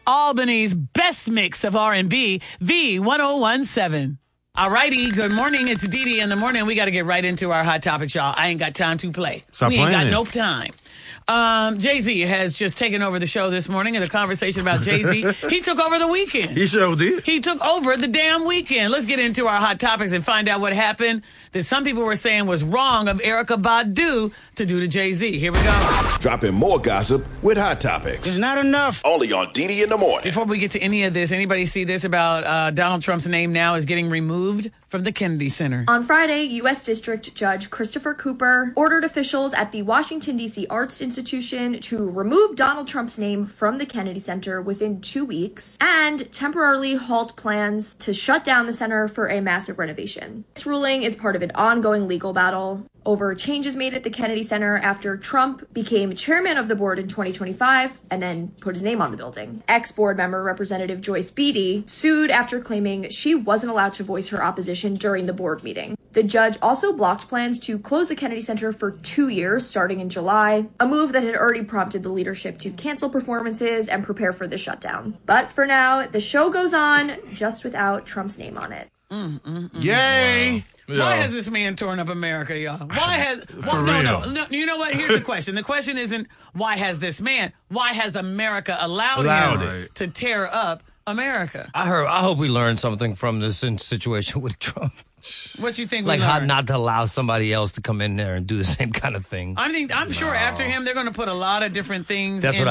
Albany's best mix of R&B, V1017. All righty, good morning. It's Dee Dee in the morning. We got to get right into our hot topics, y'all. I ain't got time to play. Stop we ain't playing got it. no time. Jay-Z has just taken over the show this morning, and the conversation about Jay-Z, he took over the weekend. He sure did. He took over the damn weekend. Let's get into our hot topics and find out what happened that some people were saying was wrong of Erykah Badu to do to Jay-Z. Here we go. Dropping more gossip with Hot Topics. It's not enough. Only on Dee Dee in the morning. Before we get to any of this, anybody see this about Donald Trump's name now is getting removed from the Kennedy Center? On Friday, U.S. District Judge Christopher Cooper ordered officials at the Washington, D.C. Arts Institution to remove Donald Trump's name from the Kennedy Center within 2 weeks and temporarily halt plans to shut down the center for a massive renovation. This ruling is part of an ongoing legal battle over changes made at the Kennedy Center after Trump became chairman of the board in 2025 and then put his name on the building. Ex-board member Representative Joyce Beatty sued after claiming she wasn't allowed to voice her opposition during the board meeting. The judge also blocked plans to close the Kennedy Center for 2 years starting in July, a move that had already prompted the leadership to cancel performances and prepare for the shutdown. But for now, the show goes on just without Trump's name on it. Yay! Why has this man torn up America, y'all? Why has... For no, real. you know what? Here's the question. The question isn't, why has this man? Why has America allowed Allowed him it. to tear up America? I hope we learned something from this situation with Trump. What you think Like we how learned? not to allow somebody else to come in there and do the same kind of thing. I'm sure after him, they're going to put a lot of different things That's in what